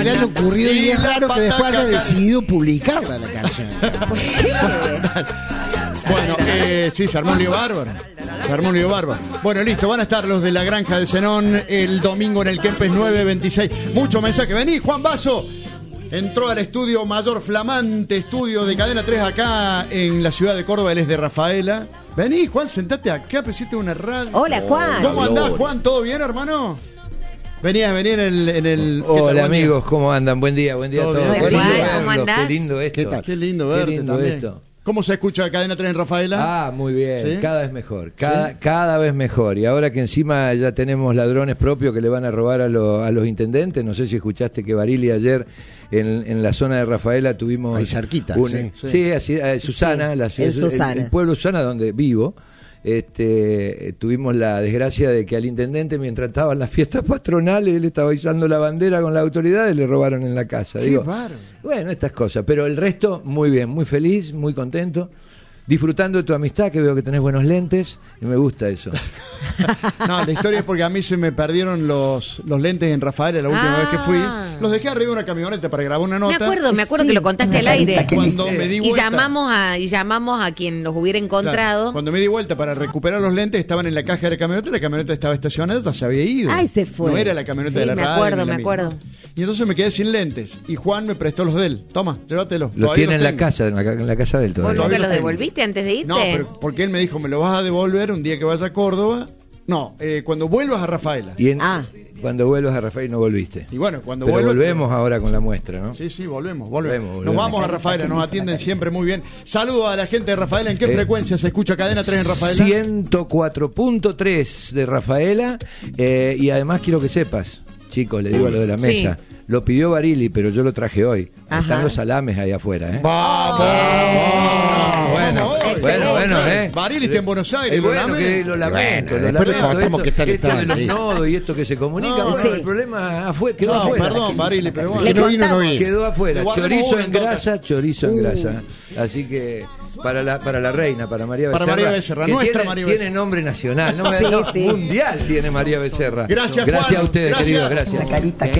le haya ocurrido y es raro que después haya decidido publicarla la canción. Bueno, sí, se armó un lío bárbaro. Bueno, listo, van a estar los de la Granja de Zenón el domingo en el Kempes 926. Mucho mensaje. Vení, Juan Basso. Entró al estudio mayor, flamante estudio de Cadena 3 acá en la ciudad de Córdoba. Él es de Rafaela. Vení, Juan, sentate acá, presiste una radio. Hola, Juan. ¿Cómo andás, Juan? ¿Todo bien, hermano? Venía en el Hola, amigos, ¿cómo andan? Buen día a todos. ¿Cómo andás? Qué lindo esto. ¿Qué tal? Qué lindo verte. Qué lindo también. esto. ¿Cómo se escucha Cadena 3 en Rafaela? Muy bien, ¿Sí? cada vez mejor, cada vez mejor. Y ahora que encima ya tenemos ladrones propios que le van a robar a los intendentes, no sé si escuchaste que Barili ayer en la zona de Rafaela tuvimos... Ahí cerquita, sí, así, Susana, el pueblo Susana donde vivo. Tuvimos la desgracia de que al intendente, mientras estaban las fiestas patronales, él estaba izando la bandera con las autoridades, le robaron en la casa. Bueno, estas cosas, pero el resto muy bien, muy feliz, muy contento, disfrutando de tu amistad, que veo que tenés buenos lentes y me gusta eso. No, la historia es porque a mí se me perdieron los lentes en Rafaela la última vez que fui. Los dejé arriba de una camioneta para grabar una nota. Me acuerdo que lo contaste al aire. Cuando me di vuelta, y llamamos a quien los hubiera encontrado. Claro, cuando me di vuelta para recuperar los lentes, estaban en la caja de la camioneta estaba estacionada, ya se había ido. Ay, se fue. No era la camioneta de la radio. Me acuerdo. Y entonces me quedé sin lentes. Y Juan me prestó los de él. Toma, llévatelo. Los tiene en la casa, en la casa de él todavía. ¿Vos nunca los devolviste antes de irte? No, pero porque él me dijo, me lo vas a devolver un día que vaya a Córdoba. No, cuando vuelvas a Rafaela. Cuando vuelvas a Rafaela no volviste. Y bueno, cuando pero volvemos ahora con la muestra, ¿no? Sí, volvemos. Nos vamos a Rafaela, nos atienden siempre muy bien. Saludos a la gente de Rafaela. ¿En qué frecuencia se escucha Cadena 3 en Rafaela? 104.3 de Rafaela. Y además quiero que sepas, chicos, le digo a lo de la mesa. Lo pidió Barili, pero yo lo traje hoy. Están los salames ahí afuera, ¿eh? Bueno, Barili está en Buenos Aires. Que lo lamento. Después le contamos que está el esto de los nodos y esto que se comunica. El problema quedó afuera. Perdón, Barili, pero bueno. Quedó afuera. Chorizo en grasa. Así que... Para la reina, para María Becerra. Para María Becerra, nuestra María Becerra. Tiene nombre nacional, mundial tiene María Becerra. Gracias, Juan. Gracias a ustedes, queridos. Gracias.